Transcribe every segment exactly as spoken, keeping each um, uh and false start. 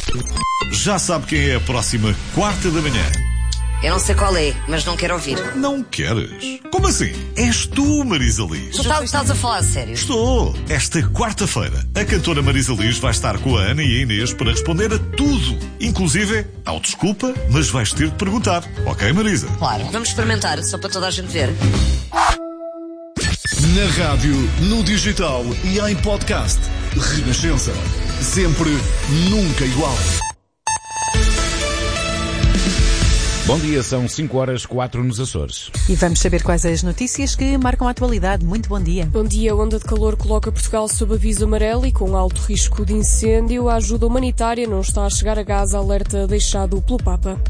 Já sabe quem é a próxima quarta da manhã? Eu não sei qual é, mas não quero ouvir. Não queres? Como assim? És tu, Marisa Liz. Tu tá- estás a falar a sério? Estou. Esta quarta-feira, a cantora Marisa Liz vai estar com a Ana e a Inês para responder a tudo. Inclusive ao desculpa, mas vais ter de perguntar. Ok, Marisa? Claro. Vamos experimentar, só para toda a gente ver. Na rádio, no digital e em podcast. Renascença. Sempre, nunca igual. Bom dia, são cinco horas quatro nos Açores. E vamos saber quais as notícias que marcam a atualidade. Muito bom dia. Bom dia. A onda de calor coloca Portugal sob aviso amarelo e com alto risco de incêndio. A ajuda humanitária não está a chegar a Gaza, alerta deixado pelo Papa.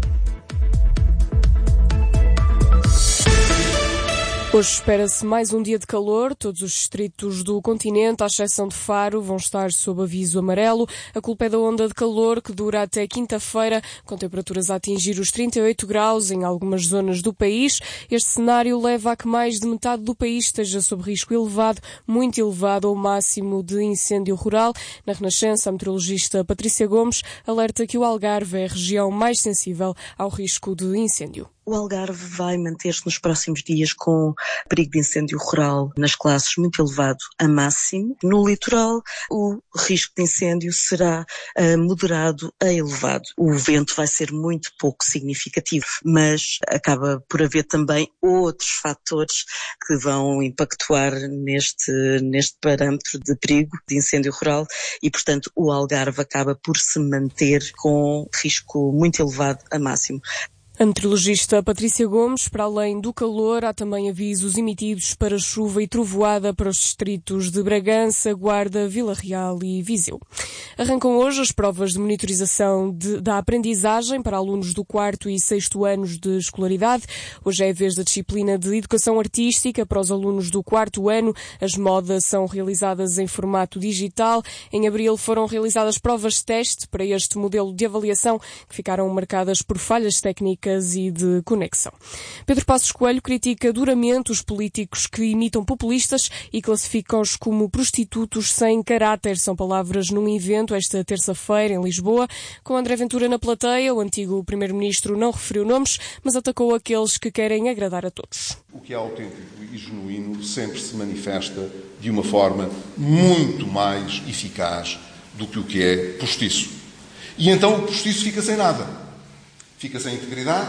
Hoje espera-se mais um dia de calor. Todos os distritos do continente, à exceção de Faro, vão estar sob aviso amarelo. A culpa é da onda de calor, que dura até quinta-feira, com temperaturas a atingir os trinta e oito graus em algumas zonas do país. Este cenário leva a que mais de metade do país esteja sob risco elevado, muito elevado, ao máximo de incêndio rural. Na Renascença, a meteorologista Patrícia Gomes alerta que o Algarve é a região mais sensível ao risco de incêndio. O Algarve vai manter-se nos próximos dias com perigo de incêndio rural nas classes muito elevado a máximo. No litoral, o risco de incêndio será uh, moderado a elevado. O vento vai ser muito pouco significativo, mas acaba por haver também outros fatores que vão impactuar neste, neste parâmetro de perigo de incêndio rural e, portanto, o Algarve acaba por se manter com risco muito elevado a máximo. A meteorologista Patrícia Gomes, para além do calor, há também avisos emitidos para chuva e trovoada para os distritos de Bragança, Guarda, Vila Real e Viseu. Arrancam hoje as provas de monitorização de, da aprendizagem para alunos do quarto e sexto anos de escolaridade. Hoje é a vez da disciplina de Educação Artística para os alunos do quarto ano. As modas são realizadas em formato digital. Em abril foram realizadas provas de teste para este modelo de avaliação, que ficaram marcadas por falhas técnicas e de conexão. Pedro Passos Coelho critica duramente os políticos que imitam populistas e classificam-os como prostitutos sem caráter. São palavras num evento esta terça-feira em Lisboa. Com André Ventura na plateia, o antigo primeiro-ministro não referiu nomes, mas atacou aqueles que querem agradar a todos. O que é autêntico e genuíno sempre se manifesta de uma forma muito mais eficaz do que o que é postiço. E então o postiço fica sem nada. Fica sem integridade,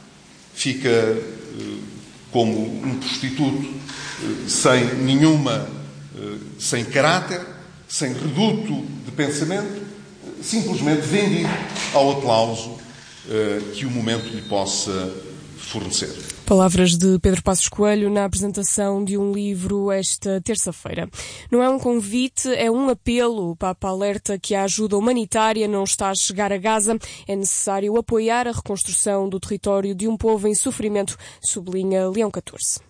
fica uh, como um prostituto, uh, sem nenhuma, uh, sem caráter, sem reduto de pensamento, uh, simplesmente vendido ao aplauso uh, que o momento lhe possa fornecer. Palavras de Pedro Passos Coelho na apresentação de um livro esta terça-feira. Não é um convite, é um apelo. O Papa alerta que a ajuda humanitária não está a chegar a Gaza. É necessário apoiar a reconstrução do território de um povo em sofrimento, sublinha Leão catorze.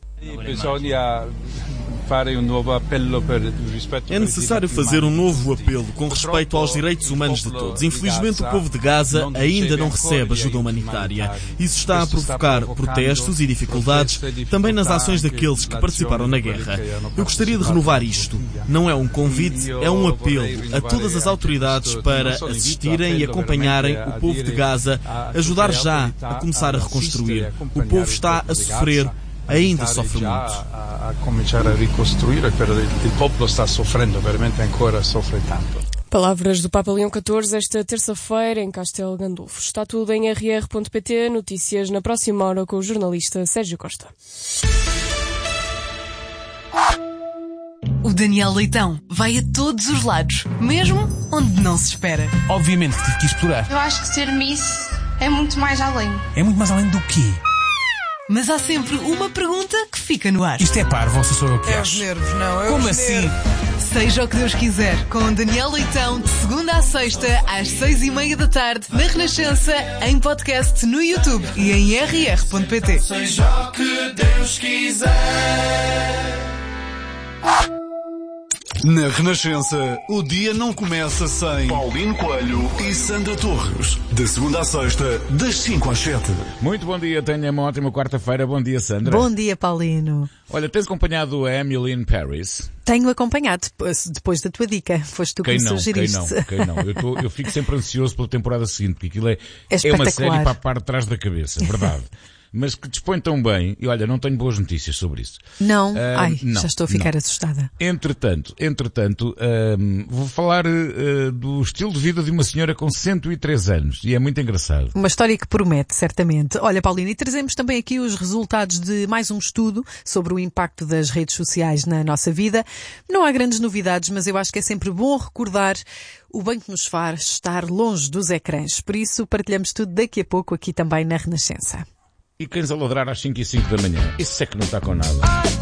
É necessário fazer um novo apelo com respeito aos direitos humanos de todos. Infelizmente, o povo de Gaza ainda não recebe ajuda humanitária. Isso está a provocar protestos e dificuldades também nas ações daqueles que participaram na guerra. Eu gostaria de renovar isto. Não é um convite, é um apelo a todas as autoridades para assistirem e acompanharem o povo de Gaza, ajudar já a começar a reconstruir. O povo está a sofrer. Ainda sofre muito. A começar a reconstruir, o povo está sofrendo, veramente ancora sofre tanto. Palavras do Papa Leão catorze esta terça-feira em Castelo Gandolfo. Está tudo em erre erre ponto pt. Notícias na próxima hora com o jornalista Sérgio Costa. O Daniel Leitão vai a todos os lados, mesmo onde não se espera. Obviamente tive que explorar. Eu acho que ser Miss é muito mais além. É muito mais além do quê? Mas há sempre uma pergunta que fica no ar. Isto é parvo, ou sou eu que é acho? os nervos, não. É Como os assim? Nervos. Seja o que Deus quiser, com Daniel Leitão, de segunda à sexta, às seis e meia da tarde, na Renascença, em podcast no YouTube e em erre erre ponto pt. Seja o que Deus quiser. Na Renascença, o dia não começa sem Paulino Coelho e Sandra Torres. De segunda à sexta, das cinco às sete. Muito bom dia, tenha uma ótima quarta-feira. Bom dia, Sandra. Bom dia, Paulino. Olha, tens acompanhado a Emily in Paris? Tenho acompanhado, depois da tua dica. Foste tu que quem me não, sugeriste. Quem não, quem não. Eu, tô, eu fico sempre ansioso pela temporada seguinte, porque aquilo é, é, é uma série para a parte de trás da cabeça, verdade. Mas que dispõe tão bem, e olha, não tenho boas notícias sobre isso. Não? Uh, Ai, não, já estou a ficar não. assustada. Entretanto, entretanto, um, vou falar uh, do estilo de vida de uma senhora com cento e três anos, e é muito engraçado. Uma história que promete, certamente. Olha, Paulino, e trazemos também aqui os resultados de mais um estudo sobre o impacto das redes sociais na nossa vida. Não há grandes novidades, mas eu acho que é sempre bom recordar o bem que nos faz estar longe dos ecrãs. Por isso, partilhamos tudo daqui a pouco aqui também na Renascença. E cães a ladrar às cinco e cinco da manhã. Isso é que não está com nada.